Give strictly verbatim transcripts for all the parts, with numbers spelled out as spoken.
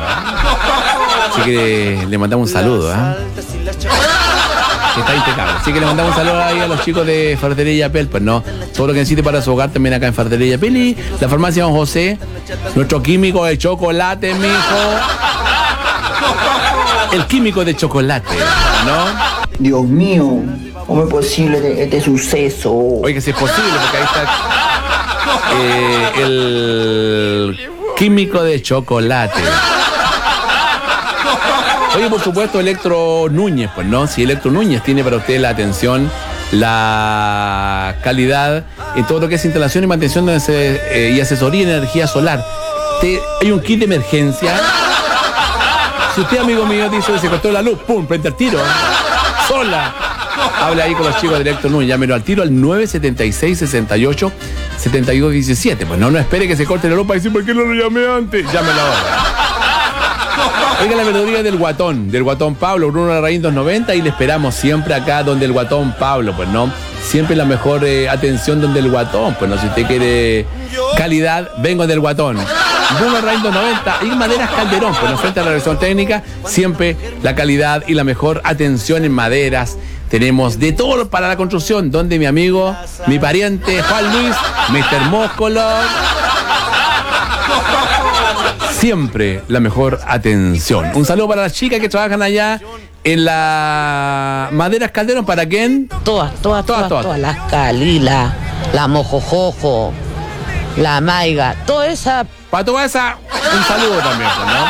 Así que le mandamos un saludo, ¿eh? Está impecable. Así que le mandamos un saludo ahí a los chicos de Ferretería Yapel. Pues no, todo lo que necesite para su hogar también acá en Ferretería Yapel. Y la farmacia Don José, nuestro químico de chocolate, mijo. El químico de chocolate, ¿no? Dios mío, ¿cómo es posible este suceso? Oye, que si es posible, porque ahí está eh, el químico de chocolate. Oye, por supuesto, Electro Núñez, pues, ¿no? Si Electro Núñez tiene para usted la atención, la calidad en todo lo que es instalación y mantención de ese, eh, y asesoría en energía solar. Te, hay un kit de emergencia. Si usted, amigo mío, dice que se cortó la luz, ¡pum!, prende el tiro. Sola. Habla ahí con los chicos de Electro Núñez. Llámelo al tiro al nueve siete seis, seis ocho, siete dos uno siete. Pues no, no espere que se corte la luz para decir, ¿por qué no lo llamé antes? Llámelo ahora. Oiga, la verduría del Guatón, del Guatón Pablo, Bruno Larraín doscientos noventa, y le esperamos siempre acá donde el Guatón Pablo, pues no, siempre la mejor eh, atención donde el Guatón, pues no, si usted quiere calidad, vengo del Guatón. Bruno Larraín doscientos noventa y Maderas Calderón, pues no, frente a la revisión técnica, siempre la calidad y la mejor atención en maderas. Tenemos de todo para la construcción, donde mi amigo, mi pariente Juan Luis, mister Moscolor. Siempre la mejor atención. Un saludo para las chicas que trabajan allá en la Maderas Calderón. ¿Para quién? Todas, todas, todas, todas. todas. todas. Las Calila, la Mojojojo, la Maiga, toda esa. Para toda esa, un saludo también, ¿no?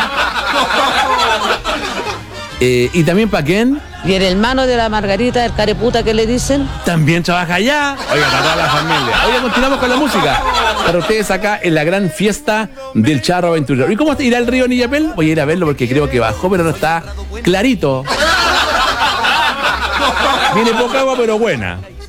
Eh, ¿Y también para quién? Y el hermano de la Margarita, el careputa que le dicen. También trabaja allá. Oiga, para toda la familia. Oiga, continuamos con la música. Para ustedes acá en la gran fiesta del Charro Aventurero. ¿Y cómo irá el río Nillapel? Voy a ir a verlo porque creo que bajó, pero no está clarito. Viene poca agua, pero buena.